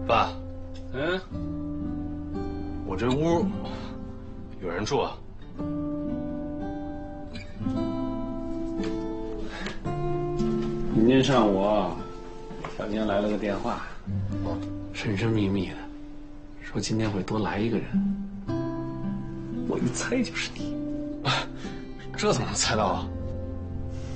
爸，我这屋有人住啊。 今天上午啊，小年来了个电话，神神秘秘的，说今天会多来一个人。我一猜就是你。 这怎么能猜到啊？